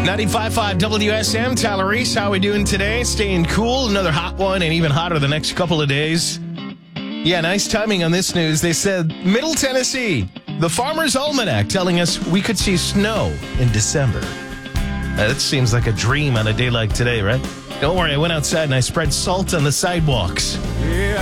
95.5 WSM, Tyler Reese, how are we doing today? Staying cool, another hot one, and even hotter the next couple of days. Yeah, nice timing on this news. They said, Middle Tennessee, the Farmer's Almanac telling us we could see snow in December. That seems like a dream on a day like today, right? Don't worry, I went outside and I spread salt on the sidewalks. Yeah,